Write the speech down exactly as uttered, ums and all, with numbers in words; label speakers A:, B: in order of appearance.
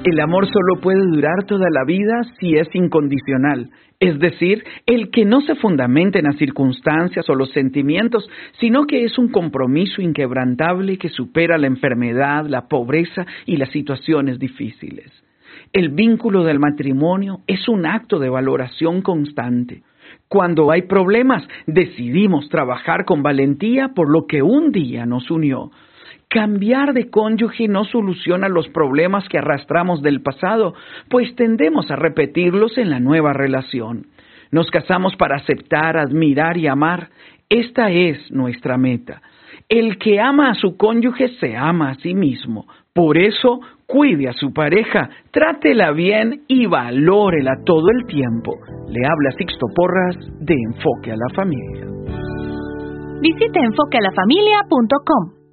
A: El amor solo puede durar toda la vida si es incondicional, es decir, el que no se fundamenta en las circunstancias o los sentimientos, sino que es un compromiso inquebrantable que supera la enfermedad, la pobreza y las situaciones difíciles. El vínculo del matrimonio es un acto de valoración constante. Cuando hay problemas, decidimos trabajar con valentía por lo que un día nos unió. Cambiar de cónyuge no soluciona los problemas que arrastramos del pasado, pues tendemos a repetirlos en la nueva relación. Nos casamos para aceptar, admirar y amar. Esta es nuestra meta. El que ama a su cónyuge se ama a sí mismo. Por eso, cuide a su pareja, trátela bien y valórela todo el tiempo. Le habla Sixto Porras de Enfoque a la Familia.
B: Visite enfoque a la familia punto com.